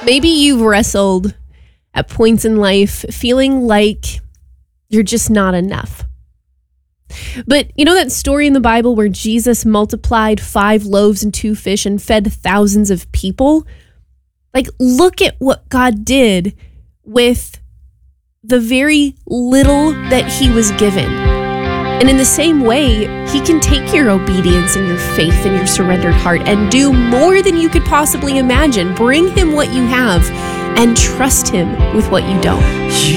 Maybe you've wrestled at points in life feeling like you're just not enough. But you know that story in the Bible where Jesus multiplied 5 loaves and 2 fish and fed thousands of people? Like, look at what God did with the very little that he was given. And in the same way, he can take your obedience and your faith and your surrendered heart and do more than you could possibly imagine. Bring him what you have and trust him with what you don't.